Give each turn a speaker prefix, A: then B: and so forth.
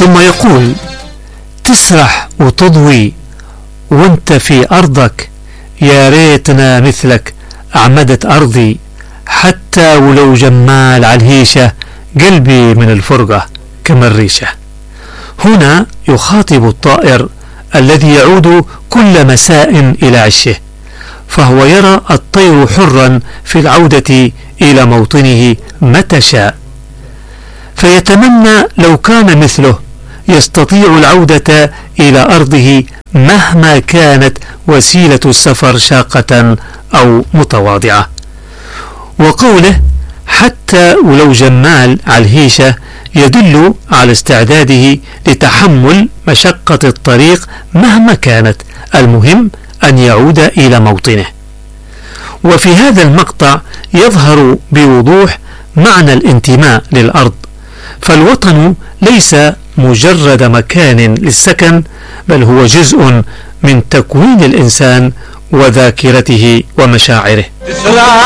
A: ثم يقول: تسرح وتضوي وانت في أرضك، يا ريتنا مثلك أعمدت أرضي، حتى ولو جمال عالهيشة قلبي من الفرقة كما الريشة. هنا يخاطب الطائر الذي يعود كل مساء إلى عشه، فهو يرى الطير حرا في العودة إلى موطنه متى شاء، فيتمنى لو كان مثله يستطيع العودة إلى أرضه مهما كانت وسيلة السفر شاقة أو متواضعة. وقوله حتى ولو جمال عالهيشة يدل على استعداده لتحمل مشقة الطريق مهما كانت، المهم أن يعود إلى موطنه. وفي هذا المقطع يظهر بوضوح معنى الانتماء للأرض، فالوطن ليس مجرد مكان للسكن، بل هو جزء من تكوين الإنسان وذاكرته ومشاعره.